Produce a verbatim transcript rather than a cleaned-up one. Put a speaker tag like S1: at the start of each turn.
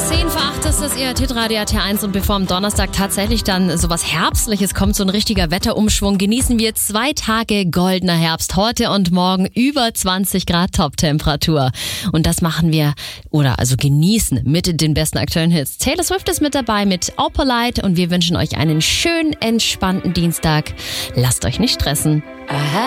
S1: zehn vor acht ist das Ihr Hitradio T eins und bevor am Donnerstag tatsächlich dann sowas Herbstliches kommt, so ein richtiger Wetterumschwung, genießen wir zwei Tage goldener Herbst. Heute und morgen über zwanzig Grad Top-Temperatur. Und das machen wir, oder also genießen mit den besten aktuellen Hits. Taylor Swift ist mit dabei mit Opalite und wir wünschen euch einen schönen, entspannten Dienstag. Lasst euch nicht stressen. Aha.